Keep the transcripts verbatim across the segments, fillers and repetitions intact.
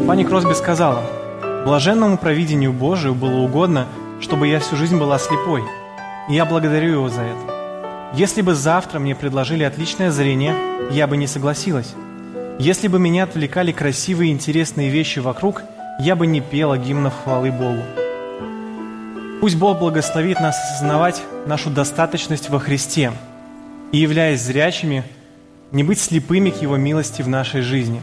Фанни Кросби сказала: «Блаженному провидению Божию было угодно, чтобы я всю жизнь была слепой, и я благодарю Его за это. Если бы завтра мне предложили отличное зрение, я бы не согласилась. Если бы меня отвлекали красивые и интересные вещи вокруг, я бы не пела гимнов хвалы Богу». Пусть Бог благословит нас осознавать нашу достаточность во Христе и, являясь зрячими, не быть слепыми к Его милости в нашей жизни.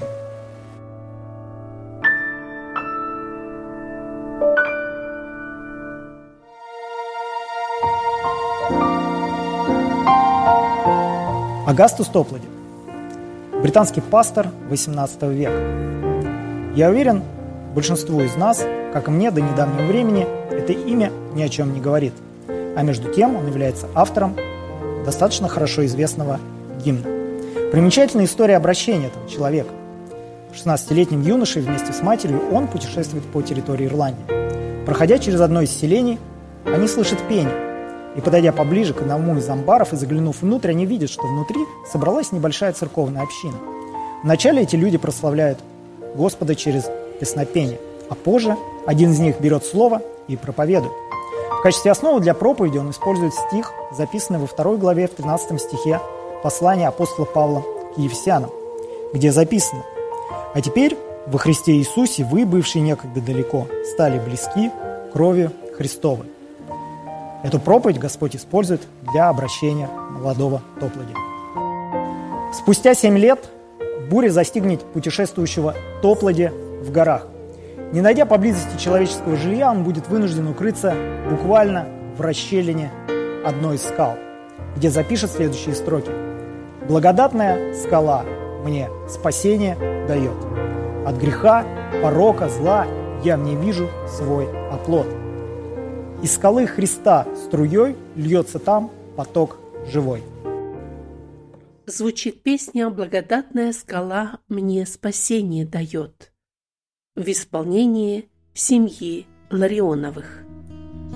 Агастус Топлоди, британский пастор восемнадцатого века. Я уверен, большинству из нас, как и мне до недавнего времени, это имя ни о чем не говорит, а между тем он является автором достаточно хорошо известного гимна. Примечательная история обращения этого человека. шестнадцатилетним юношей вместе с матерью он путешествует по территории Ирландии. Проходя через одно из селений, они слышат пение. И, подойдя поближе к одному из амбаров и заглянув внутрь, они видят, что внутри собралась небольшая церковная община. Вначале эти люди прославляют Господа через песнопение, а позже один из них берет слово и проповедует. В качестве основы для проповеди он использует стих, записанный во второй главе в тринадцатом стихе послания апостола Павла к Ефесянам, где записано: «А теперь во Христе Иисусе вы, бывшие некогда далеко, стали близки кровью Христовой». Эту проповедь Господь использует для обращения молодого Топлоди. Спустя семь лет буря застигнет путешествующего Топлоди в горах. Не найдя поблизости человеческого жилья, он будет вынужден укрыться буквально в расщелине одной из скал, где запишет следующие строки: «Благодатная скала мне спасение дает. От греха, порока, зла я не вижу свой оплот. Из скалы Христа струей льется там поток живой». Звучит песня «Благодатная скала мне спасение дает» в исполнении семьи Ларионовых.